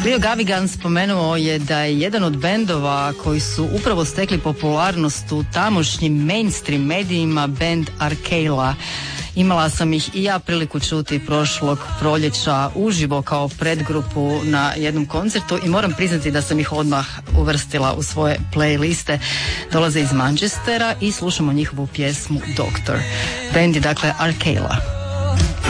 Leo Gavigan spomenuo je da je jedan od bendova koji su upravo stekli popularnost u tamošnjim mainstream medijima band Arkeila. Imala sam ih i ja priliku čuti prošlog proljeća uživo kao predgrupu na jednom koncertu i moram priznati da sam ih odmah uvrstila u svoje playliste. Dolaze iz Manchestera i slušamo njihovu pjesmu Doctor. Band je dakle Arkeila.